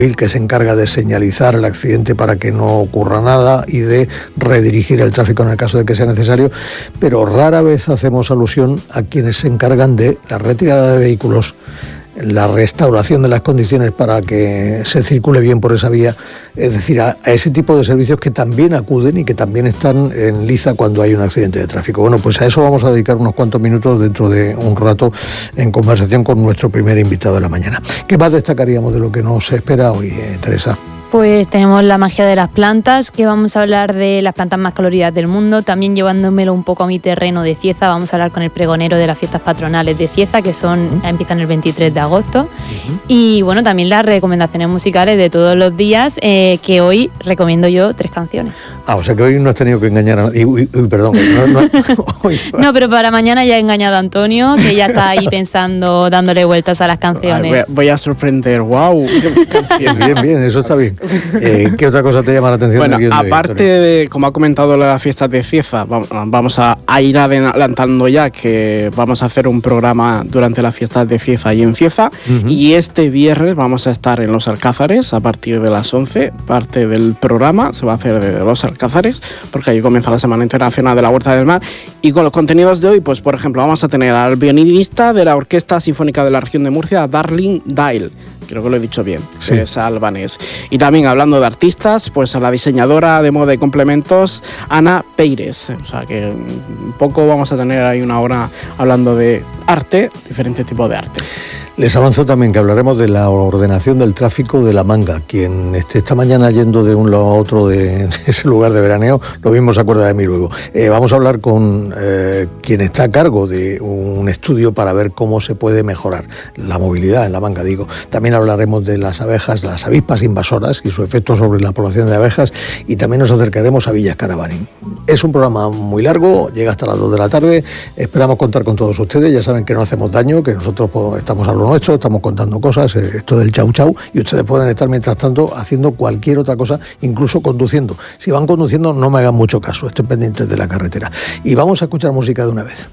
que se encarga de señalizar el accidente para que no ocurra nada y de redirigir el tráfico en el caso de que sea necesario, pero rara vez hacemos alusión a quienes se encargan de la retirada de vehículos, la restauración de las condiciones para que se circule bien por esa vía, es decir, a ese tipo de servicios que también acuden y que también están en liza cuando hay un accidente de tráfico. Bueno, pues a eso vamos a dedicar unos cuantos minutos dentro de un rato en conversación con nuestro primer invitado de la mañana. ¿Qué más destacaríamos de lo que nos espera hoy, Teresa? Pues tenemos la magia de las plantas, que vamos a hablar de las plantas más coloridas del mundo. También llevándomelo un poco a mi terreno de Cieza, vamos a hablar con el pregonero de las fiestas patronales de Cieza, que empiezan el 23 de agosto. Y bueno, también las recomendaciones musicales de todos los días, que hoy recomiendo yo 3 canciones. O sea que hoy no has tenido que engañar a nadie. Perdón. No, pero para mañana ya he engañado a Antonio, que ya está ahí pensando, dándole vueltas a las canciones. Voy a sorprender, wow. Bien, eso está bien. ¿Qué otra cosa te llama la atención? Bueno, aparte de, como ha comentado, las fiestas de Cieza, vamos a ir adelantando ya que vamos a hacer un programa durante las fiestas de Cieza y en Cieza. Y este viernes vamos a estar en Los Alcázares a partir de las 11. Parte del programa se va a hacer de Los Alcázares, porque allí comienza la Semana Internacional de la Huerta del Mar. Y con los contenidos de hoy, pues por ejemplo, vamos a tener al violinista de la Orquesta Sinfónica de la Región de Murcia, Darling Dale. Creo que lo he dicho bien, sí. Es albanés. Y también hablando de artistas, pues a la diseñadora de moda y complementos, Ana Peires. O sea que un poco vamos a tener ahí una hora hablando de arte, diferentes tipos de arte. Les avanzo también que hablaremos de la ordenación del tráfico de La Manga. Quien esté esta mañana yendo de un lado a otro de ese lugar de veraneo, lo mismo se acuerda de mí luego. Vamos a hablar con quien está a cargo de un estudio para ver cómo se puede mejorar la movilidad en La Manga, digo. También hablaremos de las abejas, las avispas invasoras y su efecto sobre la población de abejas, y también nos acercaremos a Villas Caravaning. Es un programa muy largo, llega hasta las 2 de la tarde. Esperamos contar con todos ustedes. Ya saben que no hacemos daño, que nosotros estamos a lo nuestro, estamos contando cosas, esto del chau chau, y ustedes pueden estar mientras tanto haciendo cualquier otra cosa, incluso conduciendo. Si van conduciendo, no me hagan mucho caso, estén pendientes de la carretera. Y vamos a escuchar música de una vez.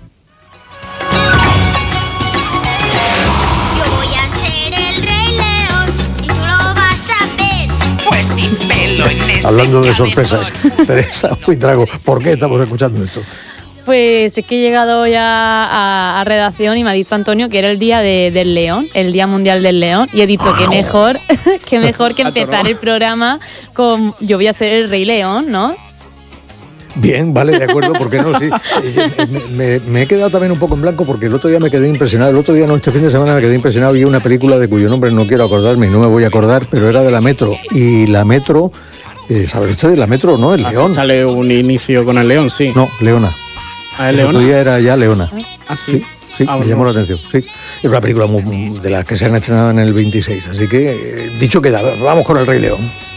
Yo voy a ser el Rey León y tú lo vas a ver. Pues sin pelo en ese Hablando de sorpresas, Teresa Buitrago, ¿por qué estamos escuchando esto? Pues es que he llegado ya a redacción y me ha dicho Antonio que era el día del león, el Día Mundial del León, y he dicho que mejor que empezar el programa con Yo voy a ser el Rey León, ¿no? Bien, vale, de acuerdo, ¿por qué no? Sí. Me he quedado también un poco en blanco porque el otro día me quedé impresionado. El otro día, no, este fin de semana me quedé impresionado. Vi una película de cuyo nombre no quiero acordarme y no me voy a acordar, pero era de la Metro. Y la Metro, ¿saben ustedes? La Metro, ¿no? El León. Sale un inicio con el león, sí. No, Leona. El otro día era ya Leona. ¿Ah, sí? Sí, me llamó la atención. Sí. Es una película de las que se han estrenado en el 26. Así que, dicho queda, vamos con el Rey León.